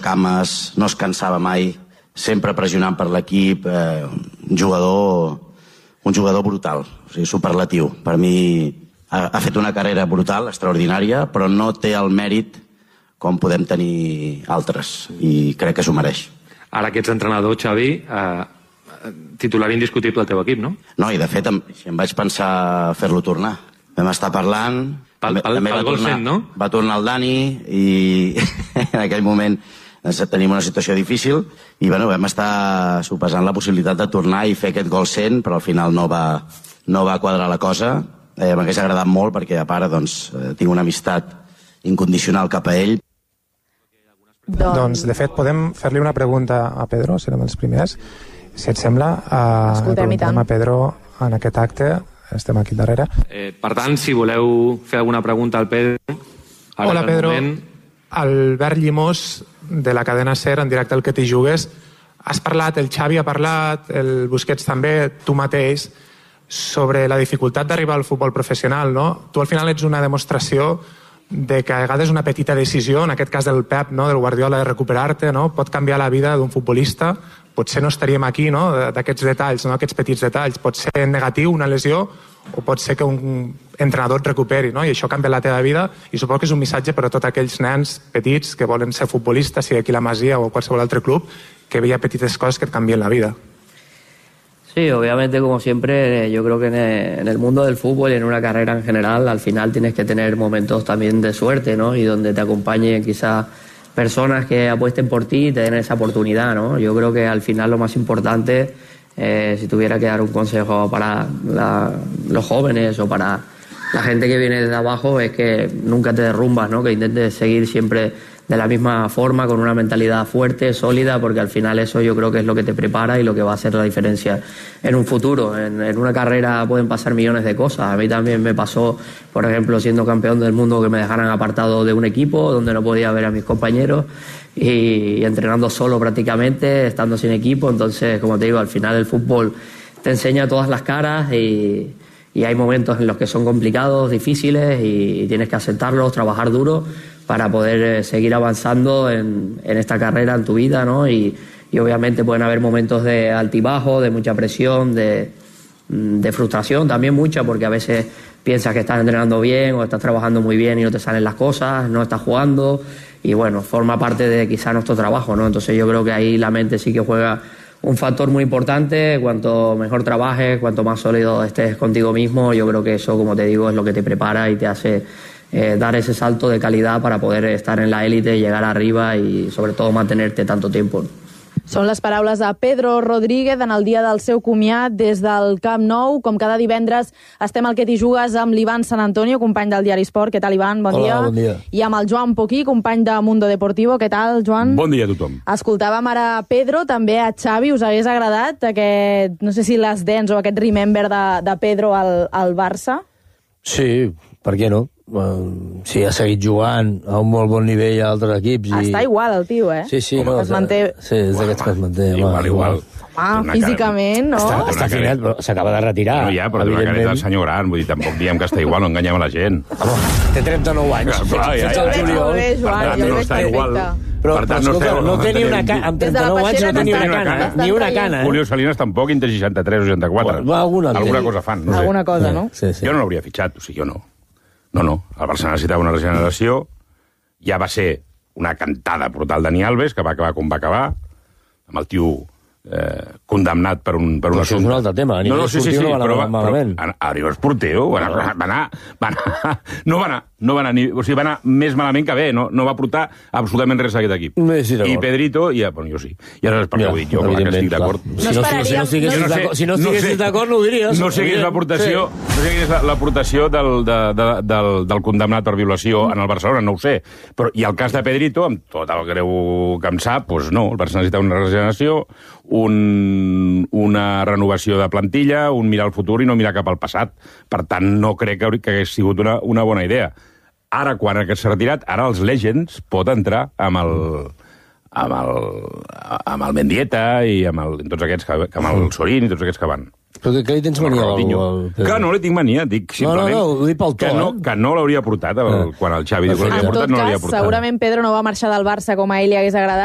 cames, no es cansava mai, sempre pressionant per l'equip, un jugador brutal, o sigui, superlatiu. Per mi ha fet una carrera brutal, extraordinària, però no té el mèrit com podem tenir altres, i crec que s'ho mereix. Ara que ets entrenador, Xavi, titular indiscutible al teu equip, no? No, i de fet em vaig pensar fer-lo tornar. Vam estar parlant... Pel gol 100, no? Va tornar el Dani i en aquell moment tenim una situació difícil i bueno, vam estar sopesant la possibilitat de tornar i fer aquest gol 100, però al final no va quadrar la cosa. M'hagués agradat molt perquè a part tinc una amistat incondicional cap a ell. Doncs, de fet, podem fer-li una pregunta a Pedro, serem els primers. Si et sembla, preguntem a Pedro en aquest acte, estem aquí darrere. Per tant, si voleu fer alguna pregunta al Pedro... Hola, Pedro. Albert Llimós, de la cadena SER, en directe al Que t'hi jugues. Has parlat, el Xavi ha parlat, el Busquets també, tu mateix, sobre la dificultat d'arribar al futbol professional, no? Tu al final ets una demostració de que a vegades una petita decisió, en aquest cas del Pep, no, del Guardiola, de recuperar-te, no, pot canviar la vida d'un futbolista. Potser no estaríem aquí, no, d'aquests detalls, no, aquests petits detalls. Pot ser negatiu, una lesió, o pot ser que un entrenador et recuperi, no? I això canvia la teva vida, i suposo que és un missatge per a tots aquells nens petits que volen ser futbolistes, sigui aquí a la Masia o qualsevol altre club, que veia petites coses que et canvien la vida. Sí, obviamente, como siempre, yo creo que en el mundo del fútbol y en una carrera en general, al final tienes que tener momentos también de suerte, ¿no? Y donde te acompañen quizás personas que apuesten por ti y te den esa oportunidad, ¿no? Yo creo que al final lo más importante, si tuviera que dar un consejo para los jóvenes o para la gente que viene desde abajo, es que nunca te derrumbas, ¿no? Que intentes seguir siempre de la misma forma, con una mentalidad fuerte, sólida, porque al final eso yo creo que es lo que te prepara y lo que va a hacer la diferencia en un futuro. En una carrera pueden pasar millones de cosas. A mí también me pasó, por ejemplo, siendo campeón del mundo, que me dejaran apartado de un equipo donde no podía ver a mis compañeros y entrenando solo prácticamente, estando sin equipo. Entonces, como te digo, al final el fútbol te enseña todas las caras y hay momentos en los que son complicados, difíciles, y tienes que aceptarlos, trabajar duro para poder seguir avanzando en esta carrera, en tu vida, ¿no? Y obviamente pueden haber momentos de altibajo, de mucha presión, de frustración también mucha, porque a veces piensas que estás entrenando bien o estás trabajando muy bien y no te salen las cosas, no estás jugando, y bueno, forma parte de quizá nuestro trabajo, ¿no? Entonces yo creo que ahí la mente sí que juega un factor muy importante. Cuanto mejor trabajes, cuanto más sólido estés contigo mismo, yo creo que eso, como te digo, es lo que te prepara y te hace dar ese salto de calidad para poder estar en la élite, llegar arriba y sobre todo mantenerte tanto tiempo. Són les paraules de Pedro Rodríguez en el dia del seu comiat des del Camp Nou. Com cada divendres estem al Que t'hi jugues amb l'Ivan Sant Antonio, company del Diari Esport. Què tal, Ivan? Bon dia. Hola, bon dia. I amb el Joan Poquí, company de Mundo Deportivo. Què tal, Joan? Bon dia a tothom. Escoltàvem ara Pedro, també a Xavi. Us hagués agradat aquest, no sé si les dents o aquest remember de Pedro al Barça? Sí, per què no? Sí, ha seguit jugant a un molt bon nivell a altres equips. Està igual el tio, eh? Sí, no, es manté... Sí, és d'aquests que es manté. Igual. Home, físicament, no? Està finet, però s'acaba de retirar. No, ja, però té una careta de senyor gran, vull dir, tampoc diem que està igual, no enganyem a la gent. Té 39 anys. Clar, ja. Molt bé, Joan, jo el veig perfecte. Però, escolta, no té ni una cana. Amb 39 anys no té ni una cana. Ni una cana. Julio Salinas tampoc, entre 63 o 64. Alguna cosa fan, no sé. Alguna cosa, no? Jo no l'hauria fitxat, o sigui, jo no. No. El Barça necessitava una regeneració. Ja va ser una cantada brutal Dani Alves, que va acabar com va acabar, amb el tio condemnat per un assumpte. Això és un altre tema. A nivell esportiu no va anar malament. A nivell esportiu no va anar més malament que bé. No va portar absolutament res a aquest equip. I Pedrito, bueno, jo sí. Ja saps per què ho dic jo, clar que estic d'acord. Si no estiguessis d'acord no ho diries. No sé quina és l'aportació del condemnat per violació en el Barcelona, no ho sé. I el cas de Pedrito, amb tot el greu que em sap, doncs no, el Barça necessita una regeneració, una renovació de plantilla, un mirar al futur i no mirar cap al passat. Per tant, no crec que hagués sigut una bona idea. Ara, quan s'ha retirat, ara els Legends pot entrar amb el Mendieta i amb tots aquests, amb el Sorín i tots aquests que van. Però que li tens mania que no li tinc mania, dic simplement ho dic pel to, que no l'hauria portat quan el Xavi diu que l'hauria portat, no l'hauria portat. Segurament Pedro no va marxar del Barça com a ell li hagués agradat.